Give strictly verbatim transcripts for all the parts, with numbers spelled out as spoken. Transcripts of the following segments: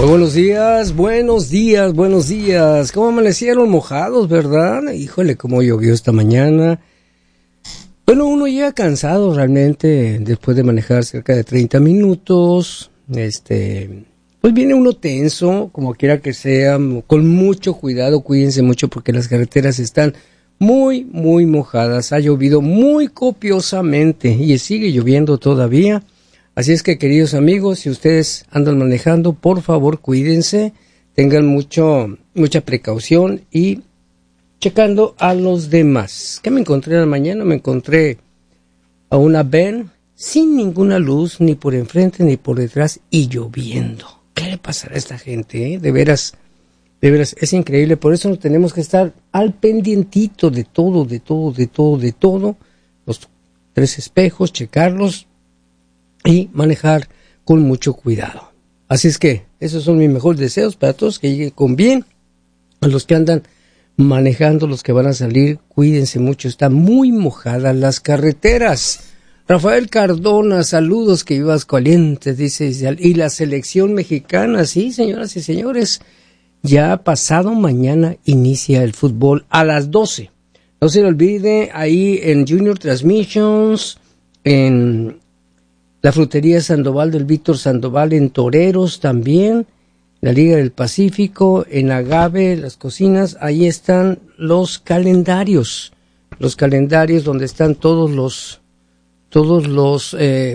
Muy buenos días, buenos días, buenos días. ¿Cómo amanecieron? Mojados, ¿verdad? Híjole, cómo llovió esta mañana. Bueno, uno llega cansado realmente después de manejar cerca de treinta minutos. Este, pues viene uno tenso, como quiera que sea, con mucho cuidado, cuídense mucho porque las carreteras están muy, muy mojadas. Ha llovido muy copiosamente y sigue lloviendo todavía. Así es que, queridos amigos, si ustedes andan manejando, por favor, cuídense, tengan mucho, mucha precaución y checando a los demás. ¿Qué me encontré en la mañana? Me encontré a una van sin ninguna luz, ni por enfrente ni por detrás, y lloviendo. ¿Qué le pasará a esta gente? Eh? De veras, de veras, es increíble. Por eso tenemos que estar al pendientito de todo, de todo, de todo, de todo. Los tres espejos, checarlos y manejar con mucho cuidado. Así es que esos son mis mejores deseos para todos, que lleguen con bien. A los que andan manejando, los que van a salir, cuídense mucho, están muy mojadas las carreteras. Rafael Cardona, saludos, que vivas calientes, dice, y la selección mexicana, sí, señoras y señores, ya pasado mañana inicia el fútbol a las doce. No se le olvide, ahí en Junior Transmissions, en la Frutería Sandoval del Víctor Sandoval, en Toreros también, la Liga del Pacífico, en Agave, las cocinas, ahí están los calendarios, los calendarios donde están todos los, todos los eh,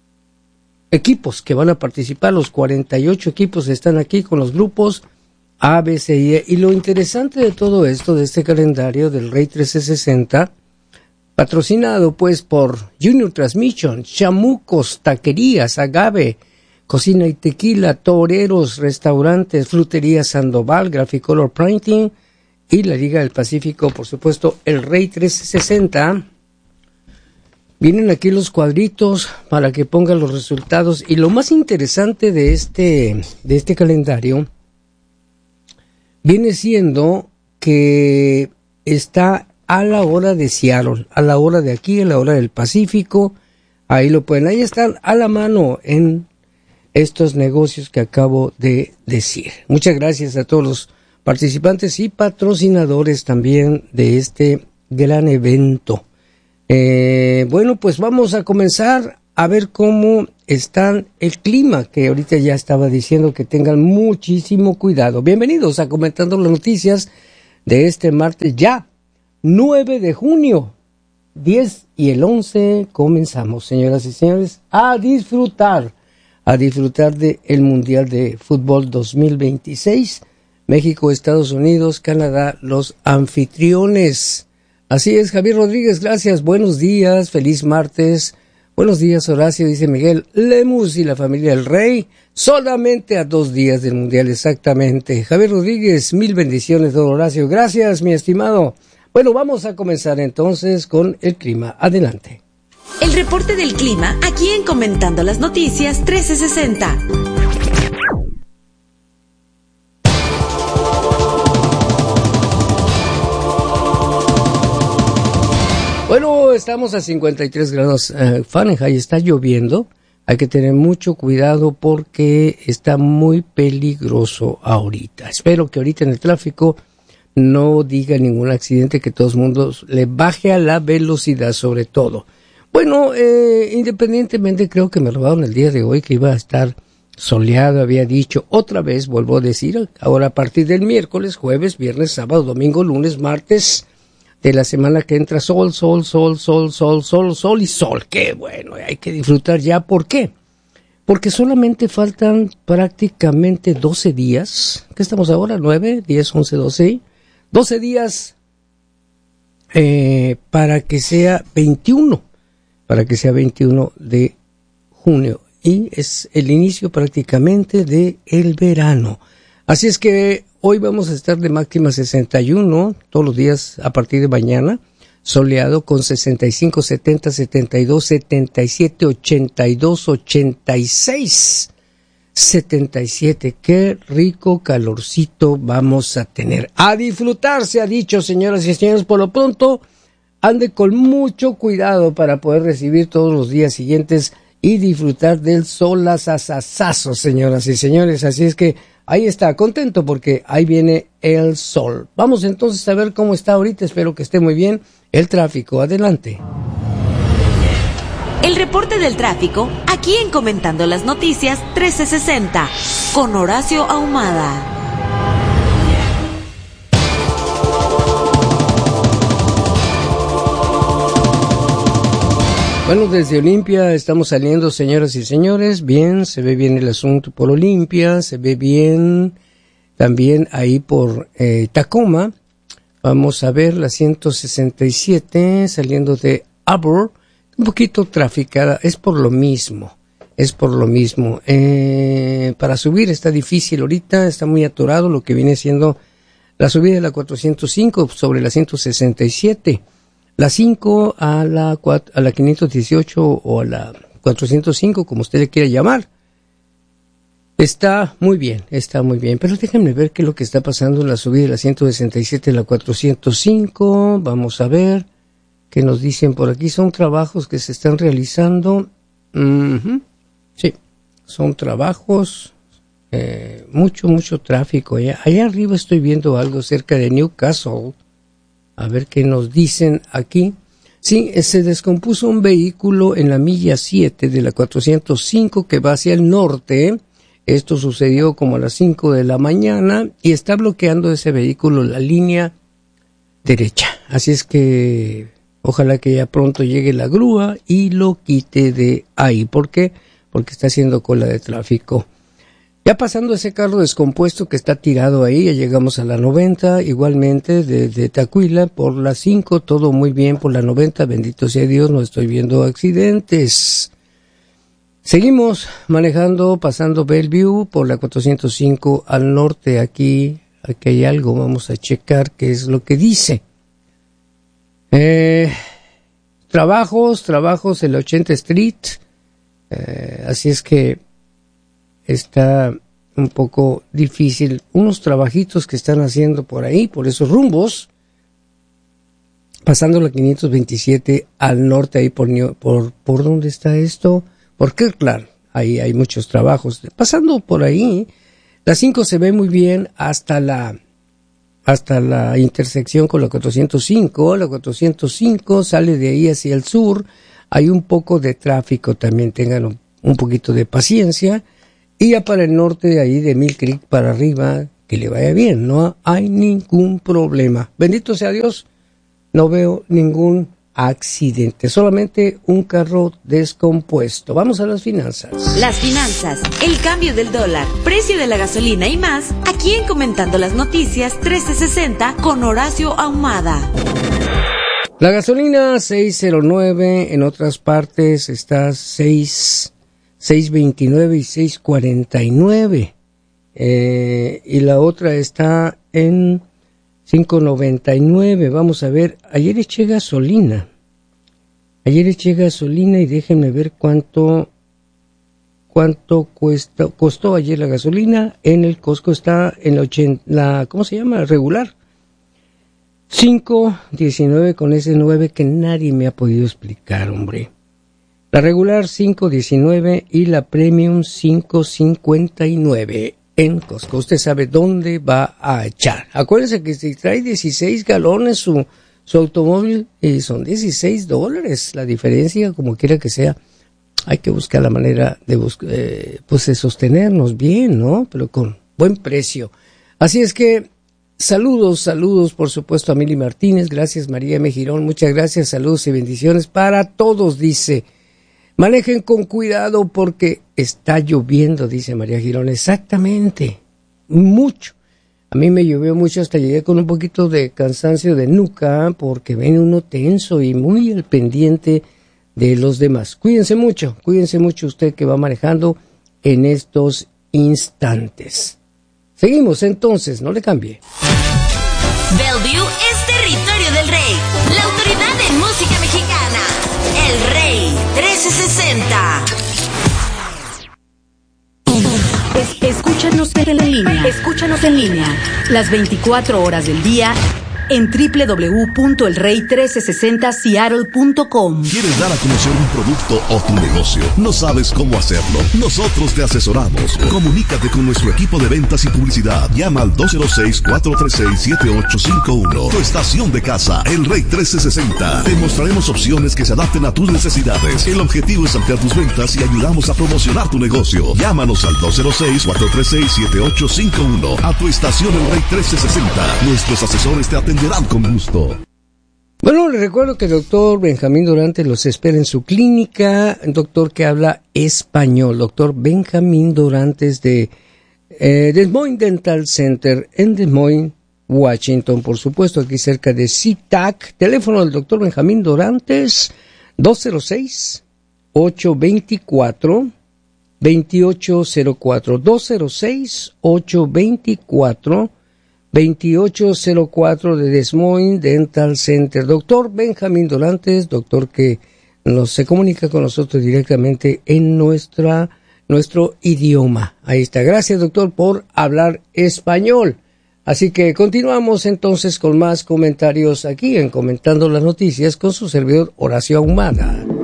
equipos que van a participar, los cuarenta y ocho equipos están aquí con los grupos A, B, C y E. Y lo interesante de todo esto, de este calendario del Rey trece sesenta, patrocinado pues por Junior Transmission, Chamucos, Taquerías, Agave, Cocina y Tequila, Toreros, Restaurantes, Frutería Sandoval, Graficolor Printing y la Liga del Pacífico, por supuesto, el Rey trece sesenta. Vienen aquí los cuadritos para que pongan los resultados. Y lo más interesante de este, de este calendario viene siendo que está a la hora de Seattle, a la hora de aquí, a la hora del Pacífico. Ahí lo pueden, ahí están a la mano en estos negocios que acabo de decir. Muchas gracias a todos los participantes y patrocinadores también de este gran evento. Eh, bueno, pues vamos a comenzar a ver cómo está el clima, que ahorita ya estaba diciendo que tengan muchísimo cuidado. Bienvenidos a Comentando las Noticias de este martes ya, nueve de junio, diez y el once, comenzamos, señoras y señores, a disfrutar, a disfrutar de el Mundial de Fútbol dos mil veintiséis, México, Estados Unidos, Canadá, los anfitriones. Así es, Javier Rodríguez, gracias, buenos días, feliz martes, buenos días, Horacio, dice Miguel Lemus y la familia del Rey, solamente a dos días del Mundial, exactamente. Javier Rodríguez, mil bendiciones, don Horacio, gracias, mi estimado. Bueno, vamos a comenzar entonces con el clima. Adelante. El reporte del clima, aquí en Comentando las Noticias trece sesenta. Bueno, estamos a cincuenta y tres grados uh, Fahrenheit, está lloviendo. Hay que tener mucho cuidado porque está muy peligroso ahorita. Espero que ahorita en el tráfico no diga ningún accidente, que todo el mundo le baje a la velocidad sobre todo. Bueno, eh, independientemente, creo que me robaron el día de hoy, que iba a estar soleado, había dicho, otra vez vuelvo a decir, ahora a partir del miércoles, jueves, viernes, sábado, domingo, lunes, martes de la semana que entra, sol, sol, sol, sol, sol, sol, sol y sol. Qué bueno, hay que disfrutar ya. ¿Por qué? Porque solamente faltan prácticamente doce días, ¿qué estamos ahora? nueve, diez, once, doce, doce días eh, para que sea veintiuno, para que sea veintiuno de junio, y es el inicio prácticamente de el verano. Así es que hoy vamos a estar de máxima sesenta y uno, todos los días a partir de mañana, soleado con sesenta y cinco, setenta, setenta y dos, setenta y siete, ochenta y dos, ochenta y seis, setenta y siete. Qué rico calorcito vamos a tener. A disfrutar, se ha dicho, señoras y señores. Por lo pronto, ande con mucho cuidado para poder recibir todos los días siguientes y disfrutar del solazazazazo, señoras y señores. Así es que ahí está, contento porque ahí viene el sol. Vamos entonces a ver cómo está ahorita, espero que esté muy bien el tráfico. Adelante. El reporte del tráfico, aquí en Comentando las Noticias trece sesenta, con Horacio Ahumada. Bueno, desde Olimpia estamos saliendo, señoras y señores. Bien, se ve bien el asunto por Olimpia, se ve bien también ahí por eh, Tacoma. Vamos a ver la ciento sesenta y siete saliendo de Arbor, un poquito traficada, es por lo mismo, es por lo mismo. Eh, para subir está difícil ahorita, está muy atorado lo que viene siendo la subida de la cuatrocientos cinco sobre la ciento sesenta y siete. La cinco a la, a la quinientos dieciocho o a la cuatrocientos cinco, como usted le quiera llamar. Está muy bien, está muy bien. Pero déjenme ver qué es lo que está pasando en la subida de la ciento sesenta y siete a la cuatrocientos cinco. Vamos a ver qué nos dicen por aquí. Son trabajos que se están realizando. Uh-huh. Sí, son trabajos. Eh, mucho, mucho tráfico. Allá, allá arriba estoy viendo algo cerca de Newcastle. A ver qué nos dicen aquí. Sí, se descompuso un vehículo en la milla siete de la cuatrocientos cinco que va hacia el norte. Esto sucedió como a las cinco de la mañana y está bloqueando ese vehículo la línea derecha. Así es que ojalá que ya pronto llegue la grúa y lo quite de ahí. ¿Por qué? Porque está haciendo cola de tráfico. Ya pasando ese carro descompuesto que está tirado ahí, ya llegamos a la noventa, igualmente de, de Tacuila por la cinco, todo muy bien por la noventa, bendito sea Dios, no estoy viendo accidentes. Seguimos manejando, pasando Bellevue por la cuatrocientos cinco al norte, aquí, aquí hay algo, vamos a checar qué es lo que dice. Eh, trabajos, trabajos en la ochenta Street, eh, así es que está un poco difícil. Unos trabajitos que están haciendo por ahí, por esos rumbos, pasando la quinientos veintisiete al norte, ahí por, por, ¿por dónde está esto? Por Kirkland, ahí hay muchos trabajos. Pasando por ahí, la cinco se ve muy bien hasta la, hasta la intersección con la cuatrocientos cinco. La cuatrocientos cinco sale de ahí hacia el sur, hay un poco de tráfico también, tengan un, un poquito de paciencia. Y ya para el norte, de ahí de Mill Creek para arriba, que le vaya bien, no hay ningún problema. Bendito sea Dios, no veo ningún accidente, solamente un carro descompuesto. Vamos a las finanzas. Las finanzas, el cambio del dólar, precio de la gasolina y más, aquí en Comentando las Noticias trece sesenta con Horacio Ahumada. La gasolina seis cero nueve, en otras partes está seis... seis veintinueve y seis cuarenta y nueve, eh, y la otra está en cinco noventa y nueve. Vamos a ver, ayer eché gasolina, ayer eché gasolina y déjenme ver cuánto, cuánto cuesta, costó ayer la gasolina. En el Costco está en la ochenta, la, ¿cómo se llama? Regular, cinco diecinueve con ese nueve que nadie me ha podido explicar, hombre. La regular cinco diecinueve y la premium cinco cincuenta y nueve en Costco. Usted sabe dónde va a echar. Acuérdese que si trae dieciséis galones su, su automóvil, y son dieciséis dólares la diferencia, como quiera que sea. Hay que buscar la manera de, bus- eh, pues de sostenernos bien, ¿no? Pero con buen precio. Así es que saludos, saludos por supuesto a Mili Martínez. Gracias María M. Girón. Muchas gracias, saludos y bendiciones para todos, dice. Manejen con cuidado porque está lloviendo, dice María Girón. Exactamente, mucho. A mí me llovió mucho, hasta llegué con un poquito de cansancio de nuca porque viene uno tenso y muy al pendiente de los demás. Cuídense mucho, cuídense mucho usted que va manejando en estos instantes. Seguimos entonces, no le cambie. Bellevue es territorio del rey, la autoridad en música mexicana, el rey trece sesenta. Es, escúchanos en línea, escúchanos en línea, las veinticuatro horas del día, en doble u doble u doble u punto el rey trece sesenta seattle punto com. ¿Quieres dar a conocer un producto o tu negocio? ¿No sabes cómo hacerlo? Nosotros te asesoramos. Comunícate con nuestro equipo de ventas y publicidad. Llama al dos cero seis, cuatro tres seis, siete ocho cinco uno. Tu estación de casa, El Rey trece sesenta. Te mostraremos opciones que se adapten a tus necesidades. El objetivo es ampliar tus ventas y ayudamos a promocionar tu negocio. Llámanos al dos cero seis, cuatro tres seis, siete ocho cinco uno. A tu estación El Rey trece sesenta. Nuestros asesores te atenderán con gusto. Bueno, les recuerdo que el doctor Benjamín Dorantes los espera en su clínica, doctor que habla español, doctor Benjamín Dorantes de eh, Des Moines Dental Center en Des Moines, Washington, por supuesto, aquí cerca de SeaTac. Teléfono del doctor Benjamín Dorantes, dos cero seis, ocho dos cuatro, dos ocho cero cuatro, dos cero seis, ocho dos cuatro, veintiocho cero cuatro de Des Moines Dental Center. Doctor Benjamín Dorantes, doctor que nos, se comunica con nosotros directamente en nuestra, nuestro idioma. Ahí está. Gracias, doctor, por hablar español. Así que continuamos entonces con más comentarios aquí en Comentando las Noticias con su servidor Horacio Ahumada.